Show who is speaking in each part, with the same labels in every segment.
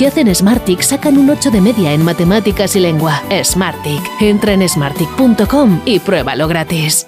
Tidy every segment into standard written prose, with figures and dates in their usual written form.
Speaker 1: que hacen Smartick sacan un 8 de media en matemáticas y lengua. Smartick. Entra en smartick.com y pruébalo gratis.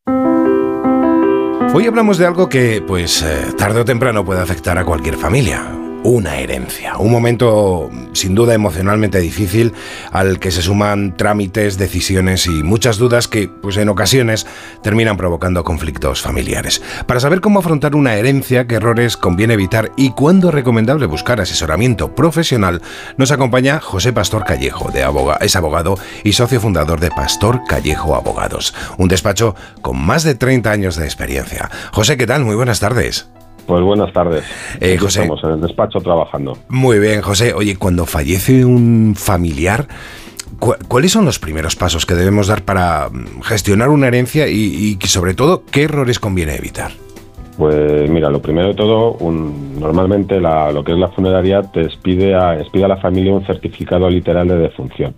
Speaker 2: Hoy hablamos de algo que, tarde o temprano puede afectar a cualquier familia. Una herencia, un momento sin duda emocionalmente difícil al que se suman trámites, decisiones y muchas dudas que, en ocasiones terminan provocando conflictos familiares. Para saber cómo afrontar una herencia, qué errores conviene evitar y cuándo es recomendable buscar asesoramiento profesional, nos acompaña José Pastor Callejo, es abogado y socio fundador de Pastor Callejo Abogados, un despacho con más de 30 años de experiencia. José, ¿qué tal? Muy buenas tardes.
Speaker 3: Pues buenas tardes.
Speaker 2: José,
Speaker 3: estamos en el despacho trabajando.
Speaker 2: Muy bien, José. Oye, cuando fallece un familiar, ¿cuáles son los primeros pasos que debemos dar para gestionar una herencia y sobre todo, qué errores conviene evitar?
Speaker 3: Pues mira, lo primero de todo, normalmente lo que es la funeraria te expide a la familia un certificado literal de defunción.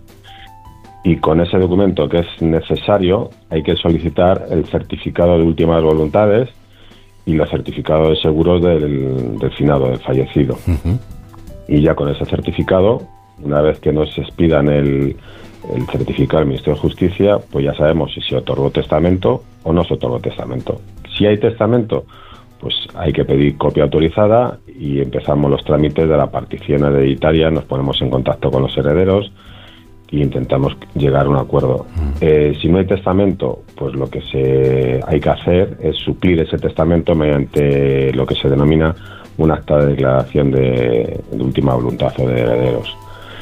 Speaker 3: Y con ese documento que es necesario, hay que solicitar el certificado de últimas voluntades y los certificados de seguros del finado, del fallecido. Uh-huh. Y ya con ese certificado, una vez que nos expidan el certificado del Ministerio de Justicia, pues ya sabemos si se otorgó testamento o no se otorgó testamento. Si hay testamento, pues hay que pedir copia autorizada y empezamos los trámites de la partición hereditaria, nos ponemos en contacto con los herederos y intentamos llegar a un acuerdo. Si no hay testamento, pues lo que hay que hacer es suplir ese testamento mediante lo que se denomina un acta de declaración de última voluntad o de herederos.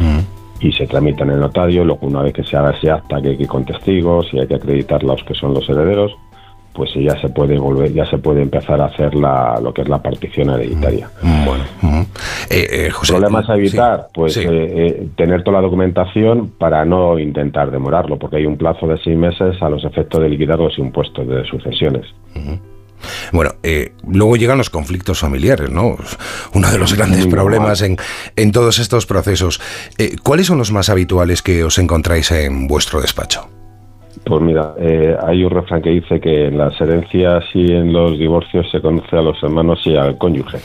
Speaker 3: Y se tramita en el notario. Luego, una vez que se haga ese acta, que hay que ir con testigos y hay que acreditar los que son los herederos, pues ya se puede empezar a hacer lo que es la partición hereditaria.
Speaker 2: Bueno. José,
Speaker 3: problemas a evitar,
Speaker 2: sí.
Speaker 3: Tener toda la documentación para no intentar demorarlo, porque hay un plazo de 6 meses a los efectos de liquidar los impuestos de sucesiones.
Speaker 2: Uh-huh. Bueno, luego llegan los conflictos familiares, ¿no? Uno de los grandes problemas en todos estos procesos. ¿Cuáles son los más habituales que os encontráis en vuestro despacho?
Speaker 3: Pues mira, hay un refrán que dice que en las herencias y en los divorcios se conoce a los hermanos y al cónyuge,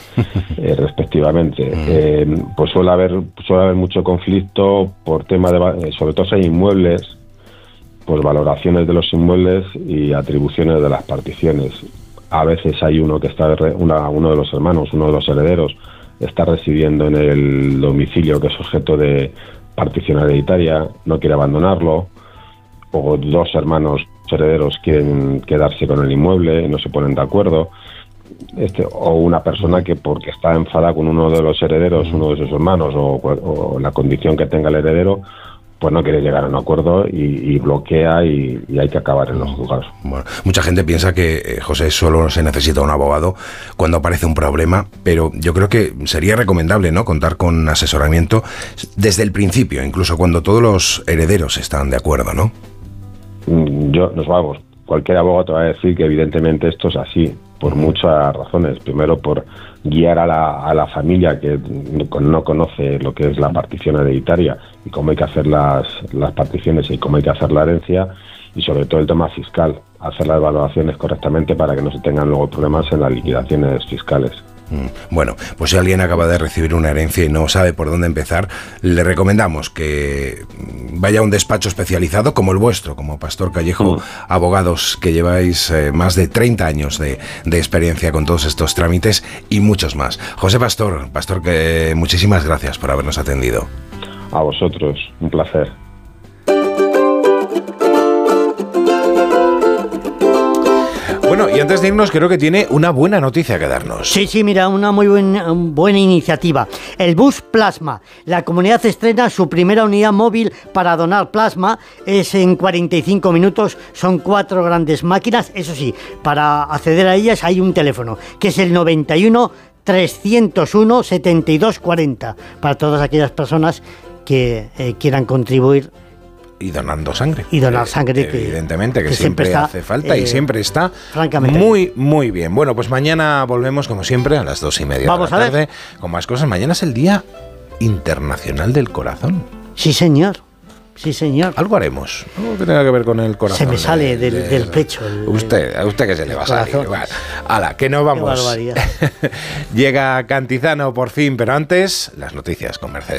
Speaker 3: respectivamente. Pues suele haber mucho conflicto por tema de, sobre todo si hay inmuebles, pues valoraciones de los inmuebles y atribuciones de las particiones. A veces hay uno de los hermanos, uno de los herederos, está residiendo en el domicilio que es objeto de partición hereditaria, no quiere abandonarlo, o 2 hermanos herederos quieren quedarse con el inmueble, no se ponen de acuerdo, o una persona que porque está enfadada con uno de los herederos, uno de sus hermanos, o la condición que tenga el heredero, pues no quiere llegar a un acuerdo y bloquea y hay que acabar en los juzgados.
Speaker 2: Bueno, mucha gente piensa que, José, solo se necesita un abogado cuando aparece un problema, pero yo creo que sería recomendable, ¿no?, contar con asesoramiento desde el principio, incluso cuando todos los herederos están de acuerdo, ¿no?
Speaker 3: Cualquier abogado te va a decir que evidentemente esto es así, por muchas razones. Primero, por guiar a la familia que no conoce lo que es la partición hereditaria y cómo hay que hacer las particiones y cómo hay que hacer la herencia, y sobre todo el tema fiscal, hacer las valoraciones correctamente para que no se tengan luego problemas en las liquidaciones fiscales.
Speaker 2: Bueno, pues si alguien acaba de recibir una herencia y no sabe por dónde empezar, le recomendamos que vaya a un despacho especializado como el vuestro, como Pastor Callejo Abogados, que lleváis más de 30 años de experiencia con todos estos trámites y muchos más. José Pastor, que muchísimas gracias por habernos atendido.
Speaker 3: A vosotros, un placer.
Speaker 2: Bueno, y antes de irnos, creo que tiene una buena noticia que darnos.
Speaker 4: Sí, mira, una muy buena iniciativa. El bus Plasma. La comunidad estrena su primera unidad móvil para donar plasma. Es en 45 minutos. Son 4 grandes máquinas. Eso sí, para acceder a ellas hay un teléfono, que es el 91 301 72 40, para todas aquellas personas que quieran contribuir.
Speaker 2: Y donando sangre.
Speaker 4: Y donar sangre.
Speaker 2: Evidentemente, que siempre hace falta y siempre está
Speaker 4: francamente
Speaker 2: muy, muy bien. Bueno, pues mañana volvemos, como siempre, a las 2:30 de la tarde con más cosas. Mañana es el Día Internacional del Corazón.
Speaker 4: Sí, señor.
Speaker 2: Algo haremos. Algo que tenga que ver con el corazón.
Speaker 4: Se me sale del pecho.
Speaker 2: A usted que se le va a salir. Bueno, hala, que nos vamos.
Speaker 4: Qué barbaridad.
Speaker 2: Llega Cantizano por fin, pero antes, las noticias con Mercedes.